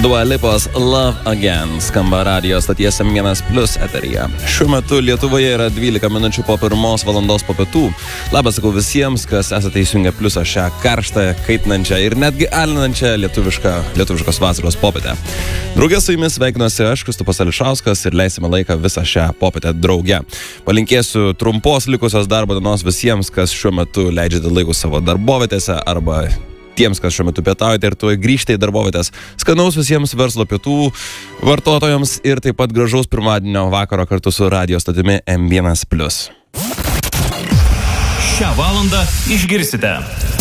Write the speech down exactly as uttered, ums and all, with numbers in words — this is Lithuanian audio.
Dua Lipos Love Again skamba radijo stoties M vienas Plus eteryje. Šiuo metu Lietuvoje yra dvylika minučių po pirmos valandos po pietų. Labas sakau visiems, kas esate įsijungę Pliusą šią karštą, kaitinančią ir netgi alinančią lietuvišką, lietuviškos vasaros popietę. Drauge su jumis sveikinuosi aš, Kristupas Ališauskas, ir leisime laiką visą šią popietę drauge. Palinkėsiu trumpos likusios darbo dienos visiems, kas šiuo metu leidžiate laikus savo darbovietėse arba tiems, kas šiuo metu pietaujate ir tuoj grįžtate į darbovietės. Skanaus visiems verslo pietų vartotojams ir taip pat gražaus pirmadienio vakaro kartu su radijo stotimi M vienas Plus. Šią valandą išgirsite.